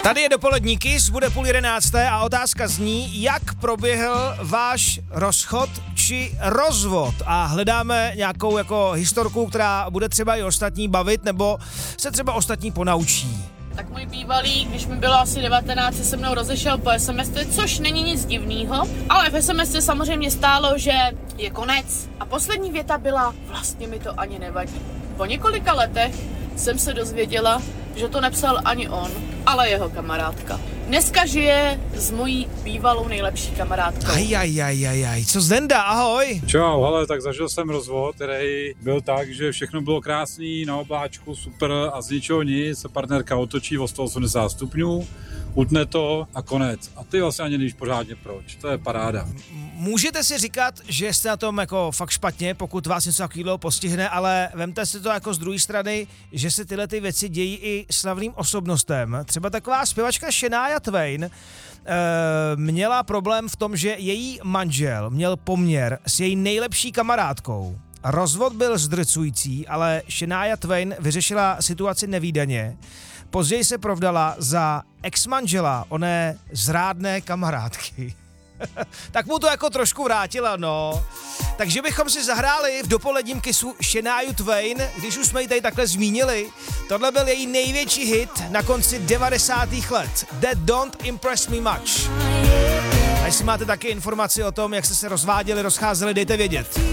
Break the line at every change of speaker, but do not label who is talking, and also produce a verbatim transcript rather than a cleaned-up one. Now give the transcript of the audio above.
Tady je dopolední Kiss, bude půl jedenácté a otázka zní, jak proběhl váš rozchod či rozvod. A hledáme nějakou jako historku, která bude třeba i ostatní bavit, nebo se třeba ostatní ponaučí.
Tak můj bývalý, když mi bylo asi devatenáct, se se mnou rozešel po es em es, což není nic divného, ale v es em es samozřejmě stálo, že je konec. A poslední věta byla, vlastně mi to ani nevadí. Po několika letech jsem se dozvěděla, že to nepsal ani on, ale jeho kamarádka. Dneska žije s mojí bývalou nejlepší kamarádkou.
Ajajajajaj, co Zdenda, ahoj.
Čau, hele, tak zažil jsem rozvod, který byl tak, že všechno bylo krásný, na obláčku, super a z ničeho nic se partnerka otočí o sto osmdesát stupňů, utne to a konec. A ty vlastně ani nevíš pořádně proč, to je paráda.
Můžete si říkat, že jste na tom jako fakt špatně, pokud vás něco takového postihne, ale vemte si to jako z druhé strany, že se tyhle ty věci dějí i slavným osobnostem. Třeba taková zpěvačka Shania Twain e, měla problém v tom, že její manžel měl poměr s její nejlepší kamarádkou. Rozvod byl zdrcující, ale Shania Twain vyřešila situaci nevídaně. Později se provdala za ex-manžela oné zrádné kamarádky. Tak mu to jako trošku vrátila, no. Takže bychom si zahráli v dopoledním Kissu Shania Twain, když už jsme ji tady takhle zmínili. Tohle byl její největší hit na konci devadesátých let. That Don't Impress Me Much. A jestli máte taky informaci o tom, jak jste se rozváděli, rozcházeli, dejte vědět.